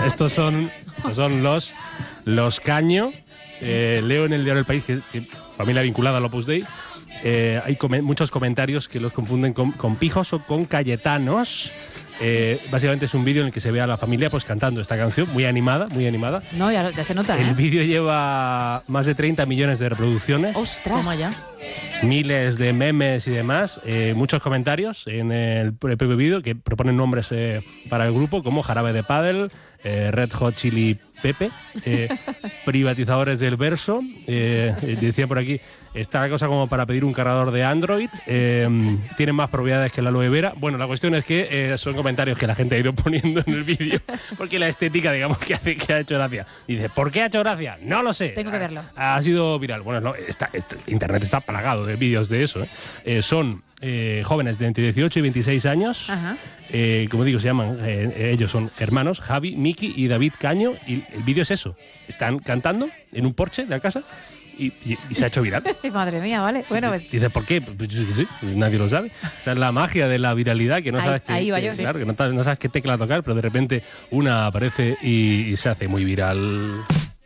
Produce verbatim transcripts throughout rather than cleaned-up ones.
Estos son, estos son los, los Caño. Eh, leo en el diario El País, que, que familia vinculada al Opus Dei, eh, hay com- muchos comentarios que los confunden con, con pijos o con cayetanos. Eh, básicamente es un vídeo en el que se ve a la familia pues cantando esta canción, muy animada, muy animada. No, ya, ya se nota, ¿eh? El vídeo lleva más de treinta millones de reproducciones. ¡Ostras! Toma ya. Miles de memes y demás, eh, muchos comentarios en el propio vídeo que proponen nombres eh, para el grupo como Jarabe de Pádel, eh, Red Hot Chili Pepe, eh, privatizadores del verso, eh, decía por aquí, está la cosa como para pedir un cargador de Android, eh, tienen más propiedades que la aloe vera. Bueno, la cuestión es que eh, son comentarios que la gente ha ido poniendo en el vídeo, porque la estética, digamos, que, hace, que ha hecho gracia. Dice, ¿por qué ha hecho gracia? No lo sé. Tengo que verlo. Ha, ha sido viral. Bueno, no, está, está, Internet está plagado de vídeos de eso. ¿eh? Eh, son eh, jóvenes de entre dieciocho y veintiséis años. Ajá. Eh, como digo, se llaman, eh, ellos son hermanos, Javi, Miki y David Caño. Y el vídeo es eso. Están cantando en un porche de la casa. Y, y, y se ha hecho viral. Madre mía, vale. Bueno, pues. Dices, ¿por qué? Pues, sí, pues nadie lo sabe. Esa es la magia de la viralidad, que no ahí, sabes qué, ahí va que, yo, claro, sí. que no, no sabes qué tecla tocar, pero de repente una aparece y, y se hace muy viral.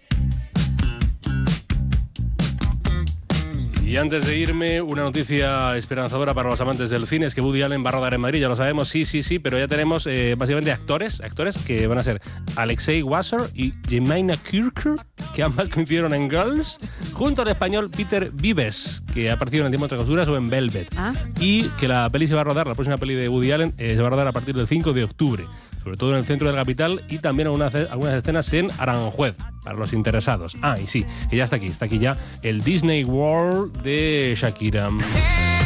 Y antes de irme, una noticia esperanzadora para los amantes del cine es que Woody Allen va a rodar en Madrid, ya lo sabemos, sí, sí, sí, pero ya tenemos eh, básicamente actores, actores que van a ser Alexei Wasser y Jemina Kirker, que ambas coincidieron en Girls, junto al español Peter Vives, que ha aparecido en El tiempo entre costuras o en Velvet. ¿Ah? Y que la peli se va a rodar, la próxima peli de Woody Allen, eh, se va a rodar a partir del cinco de octubre. Sobre todo en el centro de la capital y también algunas, algunas escenas en Aranjuez, para los interesados. Ah, y sí, que ya está aquí, está aquí ya el Disney World de Shakira.